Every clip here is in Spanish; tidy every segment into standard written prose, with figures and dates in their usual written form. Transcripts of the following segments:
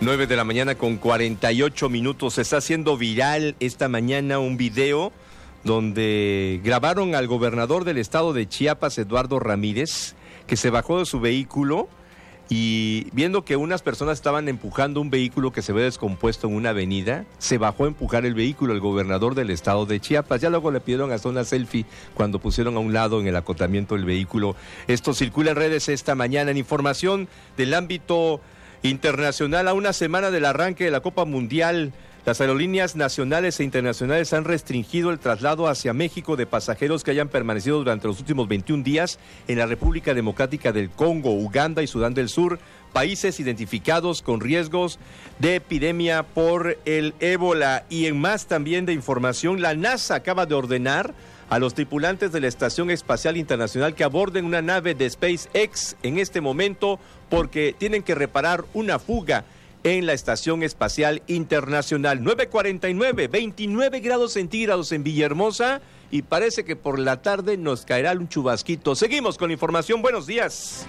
9 de la mañana con 48 minutos. Se está haciendo viral esta mañana un video donde grabaron al gobernador del estado de Chiapas, Eduardo Ramírez, que se bajó de su vehículo y viendo que unas personas estaban empujando un vehículo que se ve descompuesto en una avenida, se bajó a empujar el vehículo el gobernador del estado de Chiapas. Ya luego le pidieron hasta una selfie cuando pusieron a un lado en el acotamiento del vehículo. Esto circula en redes esta mañana. En información del ámbito internacional, a una semana del arranque de la Copa Mundial, las aerolíneas nacionales e internacionales han restringido el traslado hacia México de pasajeros que hayan permanecido durante los últimos 21 días en la República Democrática del Congo, Uganda y Sudán del Sur, países identificados con riesgos de epidemia por el ébola. Y en más también de información, la NASA acaba de ordenar a los tripulantes de la Estación Espacial Internacional que aborden una nave de SpaceX en este momento porque tienen que reparar una fuga en la Estación Espacial Internacional. 9:49, 29 grados centígrados en Villahermosa y parece que por la tarde nos caerá un chubasquito. Seguimos con la información. Buenos días.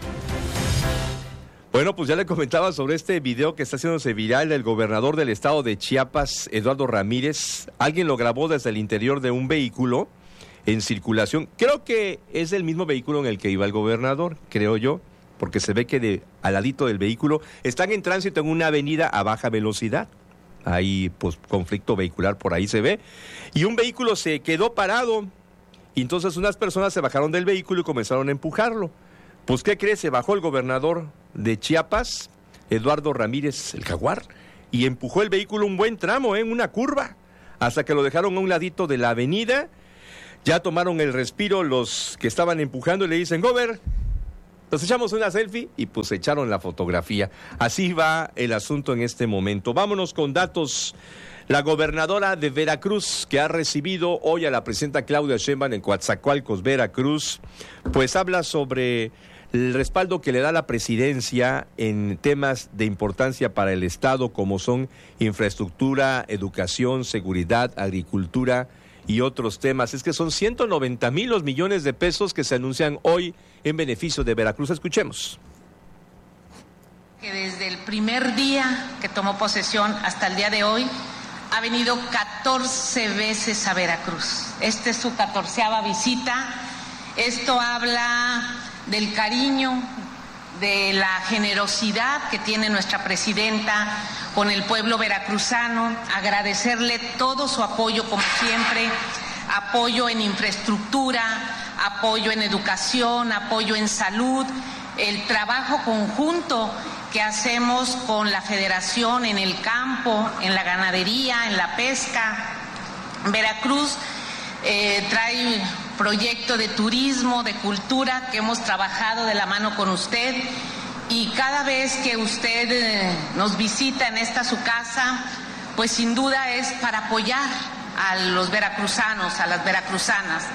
Bueno, pues ya le comentaba sobre este video que está haciéndose viral del gobernador del estado de Chiapas, Eduardo Ramírez. Alguien lo grabó desde el interior de un vehículo en circulación. Creo que es el mismo vehículo en el que iba el gobernador, creo yo, porque se ve que al ladito del vehículo están en tránsito en una avenida a baja velocidad. Hay pues conflicto vehicular, por ahí se ve. Y un vehículo se quedó parado. Y entonces unas personas se bajaron del vehículo y comenzaron a empujarlo. Pues, ¿qué crees? Se bajó el gobernador de Chiapas, Eduardo Ramírez, el jaguar, y empujó el vehículo un buen tramo, en una curva, hasta que lo dejaron a un ladito de la avenida. Ya tomaron el respiro los que estaban empujando y le dicen, Gober, nos echamos una selfie y pues echaron la fotografía. Así va el asunto en este momento. Vámonos con datos. La gobernadora de Veracruz, que ha recibido hoy a la presidenta Claudia Sheinbaum en Coatzacoalcos, Veracruz, pues habla sobre el respaldo que le da la presidencia en temas de importancia para el Estado, como son infraestructura, educación, seguridad, agricultura y otros temas. Es que son 190,000 los millones de pesos que se anuncian hoy en beneficio de Veracruz. Escuchemos. Que desde el primer día que tomó posesión hasta el día de hoy ha venido 14 veces a Veracruz. Esta es su 14ª visita. Esto habla del cariño, de la generosidad que tiene nuestra presidenta con el pueblo veracruzano, agradecerle todo su apoyo como siempre, apoyo en infraestructura, apoyo en educación, apoyo en salud, el trabajo conjunto que hacemos con la federación en el campo, en la ganadería, en la pesca. Veracruz trae proyecto de turismo, de cultura, que hemos trabajado de la mano con usted, y cada vez que usted nos visita en esta su casa, pues sin duda es para apoyar a los veracruzanos, a las veracruzanas.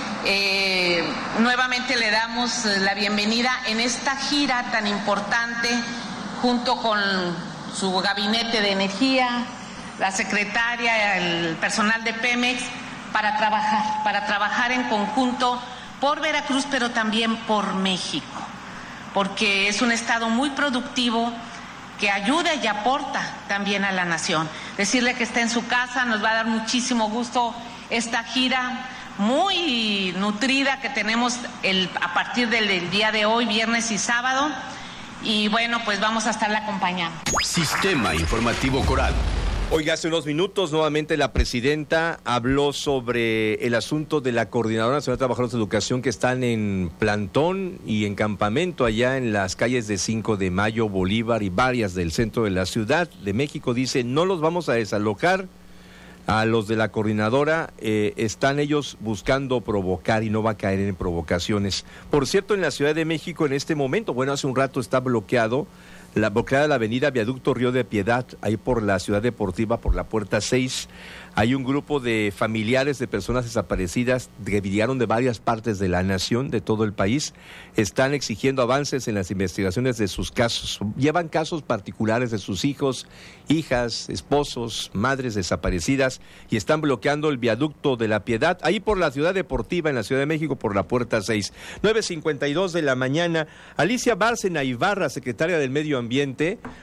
Nuevamente le damos la bienvenida en esta gira tan importante, junto con su gabinete de energía, la secretaria, el personal de Pemex, para trabajar en conjunto por Veracruz, pero también por México, porque es un estado muy productivo que ayuda y aporta también a la nación. Decirle que está en su casa, nos va a dar muchísimo gusto esta gira muy nutrida que tenemos a partir del día de hoy, viernes y sábado, y bueno, pues vamos a estarle acompañando. Sistema Informativo Coral. Oiga, hace unos minutos nuevamente la presidenta habló sobre el asunto de la Coordinadora Nacional de Trabajadores de Educación que están en plantón y en campamento allá en las calles de 5 de Mayo, Bolívar y varias del centro de la Ciudad de México. Dice, no los vamos a desalojar a los de la coordinadora, están ellos buscando provocar y no va a caer en provocaciones. Por cierto, en la Ciudad de México en este momento, bueno, hace un rato está bloqueada la avenida Viaducto Río de Piedad, ahí por la Ciudad Deportiva, por la Puerta 6. Hay un grupo de familiares de personas desaparecidas que vinieron de varias partes de la nación, de todo el país. Están exigiendo avances en las investigaciones de sus casos. Llevan casos particulares de sus hijos, hijas, esposos, madres desaparecidas y están bloqueando el Viaducto de la Piedad, ahí por la Ciudad Deportiva, en la Ciudad de México, por la Puerta 6. 9:52 de la mañana. Alicia Bárcena Ibarra, secretaria del Medio Ambiente,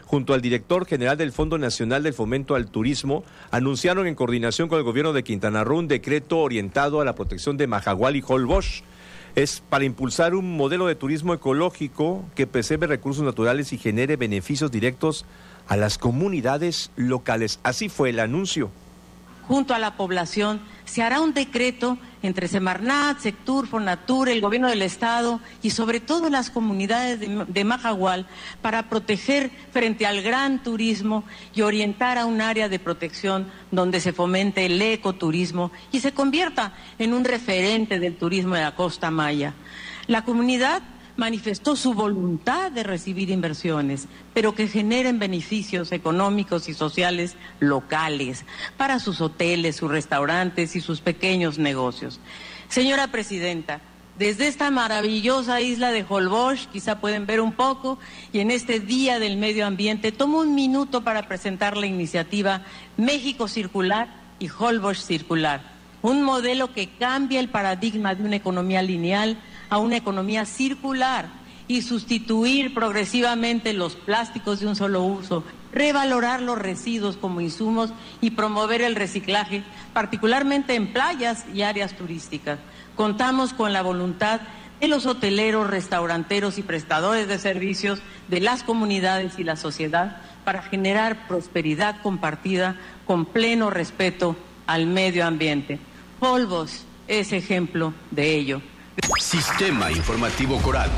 junto al director general del Fondo Nacional del Fomento al Turismo, anunciaron en coordinación con el gobierno de Quintana Roo un decreto orientado a la protección de Majagual y Holbox. Es para impulsar un modelo de turismo ecológico que preserve recursos naturales y genere beneficios directos a las comunidades locales. Así fue el anuncio. Junto a la población se hará un decreto entre Semarnat, Sectur, Fonatur, el gobierno del estado y sobre todo las comunidades de Majagual para proteger frente al gran turismo y orientar a un área de protección donde se fomente el ecoturismo y se convierta en un referente del turismo de la costa maya. La comunidad manifestó su voluntad de recibir inversiones, pero que generen beneficios económicos y sociales locales para sus hoteles, sus restaurantes y sus pequeños negocios. Señora Presidenta, desde esta maravillosa isla de Holbox, quizá pueden ver un poco, y en este Día del Medio Ambiente, tomo un minuto para presentar la iniciativa México Circular y Holbox Circular, un modelo que cambia el paradigma de una economía lineal a una economía circular y sustituir progresivamente los plásticos de un solo uso, revalorar los residuos como insumos y promover el reciclaje, particularmente en playas y áreas turísticas. Contamos con la voluntad de los hoteleros, restauranteros y prestadores de servicios, de las comunidades y la sociedad para generar prosperidad compartida con pleno respeto al medio ambiente. Holbox es ejemplo de ello. Sistema Informativo Coral.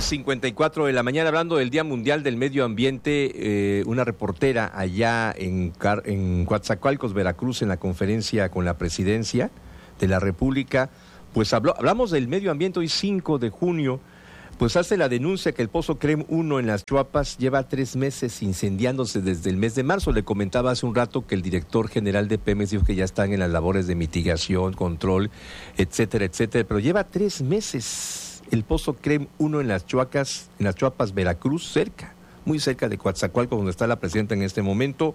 9:54 de la mañana, hablando del Día Mundial del Medio Ambiente, una reportera allá en Coatzacoalcos, Veracruz, en la conferencia con la Presidencia de la República, pues hablamos del medio ambiente hoy 5 de junio, pues hace la denuncia que el Pozo CREM 1 en Las Chuapas lleva 3 meses incendiándose desde el mes de marzo. Le comentaba hace un rato que el director general de Pemex dijo que ya están en las labores de mitigación, control, etcétera, etcétera, pero lleva 3 meses el Pozo CREM 1 en Las Chuapas, Veracruz, muy cerca de Coatzacoalcos, donde está la presidenta en este momento,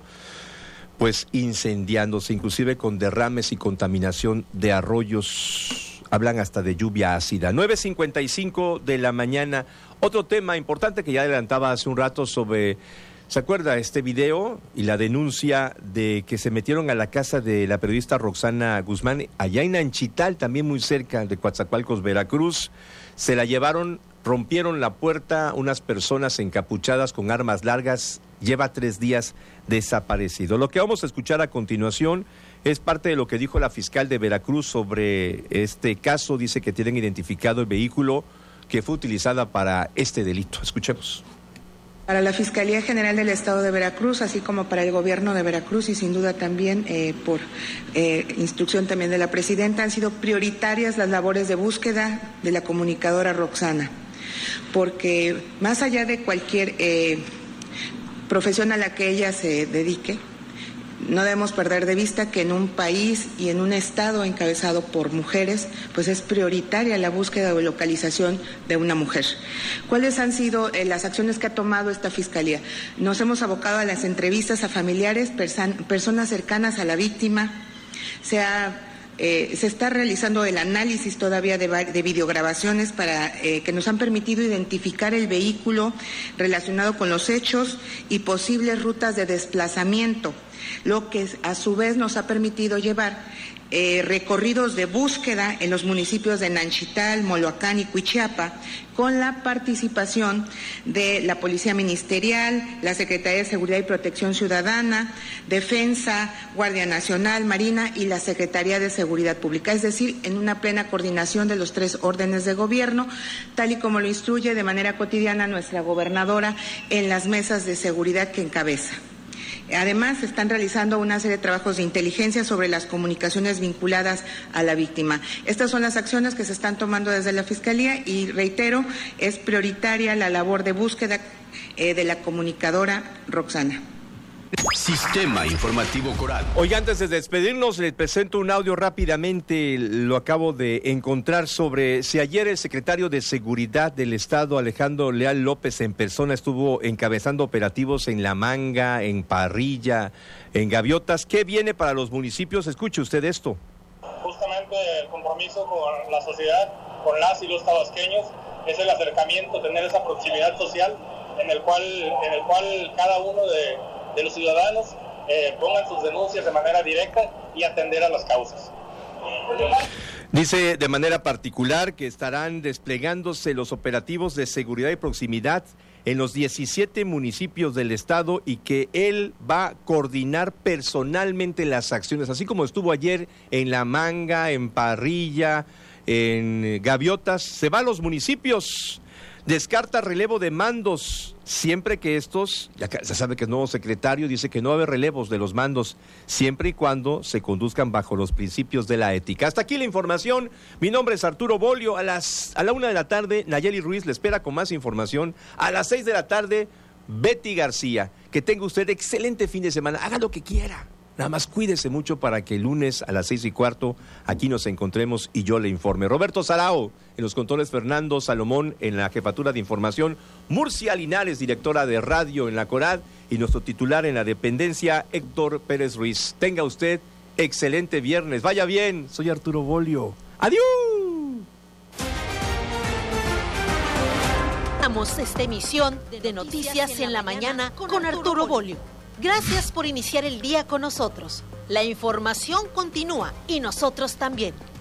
pues incendiándose, inclusive con derrames y contaminación de arroyos. Hablan hasta de lluvia ácida. 9:55 de la mañana. Otro tema importante que ya adelantaba hace un rato sobre, ¿se acuerda este video y la denuncia de que se metieron a la casa de la periodista Roxana Guzmán, allá en Anchital, también muy cerca de Coatzacoalcos, Veracruz? Se la llevaron, rompieron la puerta, unas personas encapuchadas con armas largas, lleva 3 días desaparecido. Lo que vamos a escuchar a continuación es parte de lo que dijo la fiscal de Veracruz sobre este caso. Dice que tienen identificado el vehículo que fue utilizada para este delito. Escuchemos. Para la Fiscalía General del Estado de Veracruz, así como para el Gobierno de Veracruz y sin duda también por instrucción también de la Presidenta, han sido prioritarias las labores de búsqueda de la comunicadora Roxana, porque más allá de cualquier profesión a la que ella se dedique, no debemos perder de vista que en un país y en un estado encabezado por mujeres, pues es prioritaria la búsqueda o localización de una mujer. ¿Cuáles han sido las acciones que ha tomado esta Fiscalía? Nos hemos abocado a las entrevistas a familiares, personas cercanas a la víctima. Se está realizando el análisis todavía de videograbaciones para que nos han permitido identificar el vehículo relacionado con los hechos y posibles rutas de desplazamiento, lo que a su vez nos ha permitido llevar recorridos de búsqueda en los municipios de Nanchital, Moloacán y Cuichiapa, con la participación de la Policía Ministerial, la Secretaría de Seguridad y Protección Ciudadana, Defensa, Guardia Nacional, Marina y la Secretaría de Seguridad Pública, es decir, en una plena coordinación de los 3 órdenes de gobierno, tal y como lo instruye de manera cotidiana nuestra gobernadora en las mesas de seguridad que encabeza. Además, se están realizando una serie de trabajos de inteligencia sobre las comunicaciones vinculadas a la víctima. Estas son las acciones que se están tomando desde la Fiscalía y, reitero, es prioritaria la labor de búsqueda de la comunicadora Roxana. Sistema Informativo Coral. Hoy, antes de despedirnos, les presento un audio rápidamente. Lo acabo de encontrar sobre si ayer el secretario de Seguridad del Estado, Alejandro Leal López, en persona estuvo encabezando operativos en La Manga, en Parrilla, en Gaviotas. ¿Qué viene para los municipios? Escuche usted esto. Justamente el compromiso con la sociedad, con las y los tabasqueños, es el acercamiento, tener esa proximidad social en el cual cada uno de los ciudadanos pongan sus denuncias de manera directa y atender a las causas. Dice de manera particular que estarán desplegándose los operativos de seguridad y proximidad en los 17 municipios del estado y que él va a coordinar personalmente las acciones, así como estuvo ayer en La Manga, en Parrilla, en Gaviotas. Se va a los municipios, descarta relevo de mandos, siempre que estos, ya se sabe que el nuevo secretario dice que no va a haber relevos de los mandos, siempre y cuando se conduzcan bajo los principios de la ética. Hasta aquí la información. Mi nombre es Arturo Bolio. A la 1 de la tarde, Nayeli Ruiz le espera con más información. A las 6 de la tarde, Betty García. Que tenga usted excelente fin de semana. Haga lo que quiera. Nada más cuídese mucho para que el lunes a las 6:15 aquí nos encontremos y yo le informe. Roberto Sarao en los controles, Fernando Salomón en la jefatura de información, Murcia Linares, directora de radio en la CORAD, y nuestro titular en la dependencia, Héctor Pérez Ruiz. Tenga usted excelente viernes. Vaya bien. Soy Arturo Bolio. ¡Adiós! Damos esta emisión de Noticias en la Mañana con Arturo Bolio. Gracias por iniciar el día con nosotros. La información continúa y nosotros también.